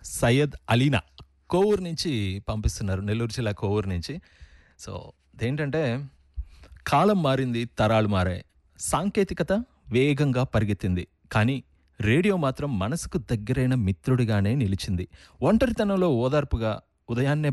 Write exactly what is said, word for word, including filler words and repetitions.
Syed Alina Kovur నుంచి పంపిస్తున్నారు. నెల్లూరు జిల్లా కోవూరు నుంచి. సో, ఇదేంటంటే కాలం మారింది, తరాలు మారాయి. సాంకేతికత వేగంగా పరిగెత్తింది. కానీ రేడియో మాత్రం మనసుకు దగ్గరైన మిత్రుడిగానే నిలిచింది. ఒంటరితనంలో ఓదార్పుగా, ఉదయాన్నే